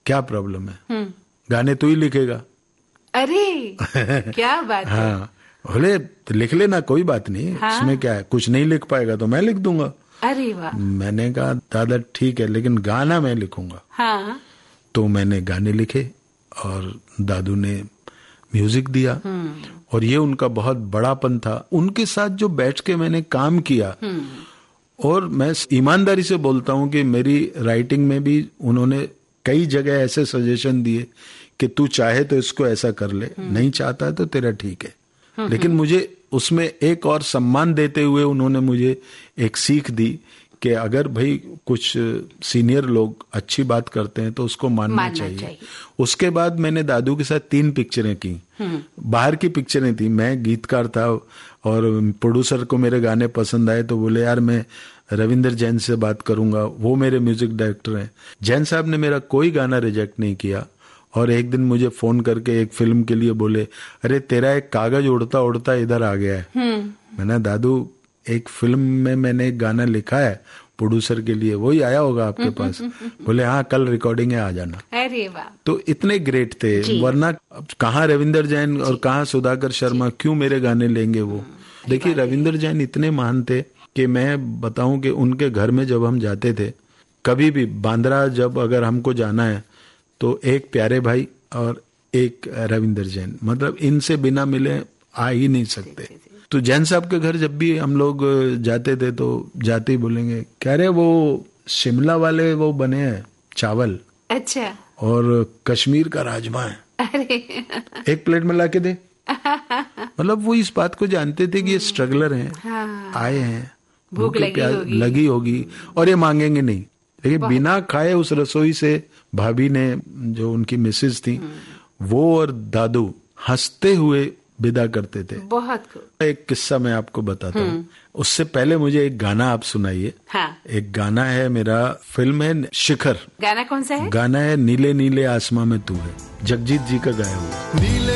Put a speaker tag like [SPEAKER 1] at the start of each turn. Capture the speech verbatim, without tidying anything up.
[SPEAKER 1] क्या प्रॉब्लम है, गाने तू ही लिखेगा।
[SPEAKER 2] अरे क्या बात है।
[SPEAKER 1] हाँ, बोले तो लिख लेना, कोई बात नहीं। हाँ? इसमें क्या है, कुछ नहीं लिख पाएगा तो मैं लिख दूंगा।
[SPEAKER 2] अरे वाह।
[SPEAKER 1] मैंने कहा दादा ठीक है, लेकिन गाना मैं लिखूंगा।
[SPEAKER 2] हाँ।
[SPEAKER 1] तो मैंने गाने लिखे और दादू ने म्यूजिक दिया, और ये उनका बहुत बड़ापन था। उनके साथ जो बैठ के मैंने काम किया, और मैं ईमानदारी से बोलता हूँ कि मेरी राइटिंग में भी उन्होंने कई जगह ऐसे सजेशन दिए कि तू चाहे तो इसको ऐसा कर ले, नहीं चाहता है तो तेरा ठीक है। लेकिन मुझे उसमें एक और सम्मान देते हुए उन्होंने मुझे एक सीख दी कि अगर भाई कुछ सीनियर लोग अच्छी बात करते हैं तो उसको मानना, मानना चाहिए।, चाहिए। उसके बाद मैंने दादू के साथ तीन पिक्चरें की, बाहर की पिक्चरें थी। मैं गीतकार था और प्रोड्यूसर को मेरे गाने पसंद आए तो बोले यार मैं रविंदर जैन से बात करूंगा, वो मेरे म्यूजिक डायरेक्टर हैं। जैन साहब ने मेरा कोई गाना रिजेक्ट नहीं किया, और एक दिन मुझे फोन करके एक फिल्म के लिए बोले अरे तेरा एक कागज उड़ता उड़ता इधर आ गया है। मैंने दादू एक फिल्म में मैंने एक गाना लिखा है प्रोड्यूसर के लिए, वही आया होगा आपके पास? बोले हाँ कल रिकॉर्डिंग है, आ जाना।
[SPEAKER 2] अरे वाह। तो
[SPEAKER 1] इतने ग्रेट थे, वरना कहाँ रविंदर जैन और कहाँ सुधाकर शर्मा, क्यों मेरे गाने लेंगे वो। देखिए रविंदर जैन इतने महान थे कि मैं बताऊं कि उनके घर में जब हम जाते थे, कभी भी बांद्रा जब अगर हमको जाना है तो एक प्यारे भाई और एक रविंदर जैन, मतलब इनसे बिना मिले आ ही नहीं सकते। तो जैन साहब के घर जब भी हम लोग जाते थे तो जाते ही बोलेंगे क्या रे वो शिमला वाले वो बने हैं चावल, अच्छा, और कश्मीर का राजमा है, अरे एक प्लेट में ला के दे। मतलब वो इस बात को जानते थे कि ये स्ट्रगलर हैं, हाँ, आए हैं, भूख लगी होगी, लगी होगी और ये मांगेंगे नहीं। लेकिन बिना खाए उस रसोई से भाभी ने, जो उनकी मिसेज थी, वो और दादू हंसते हुए विदा करते थे। बहुत एक किस्सा मैं आपको बताता हूँ, उससे पहले मुझे एक गाना आप सुनाइए। हाँ। एक गाना है मेरा, फिल्म है शिखर।
[SPEAKER 2] गाना कौन सा है?
[SPEAKER 1] गाना है नीले नीले आसमां में तू है, जगजीत जी का गाया हुआ।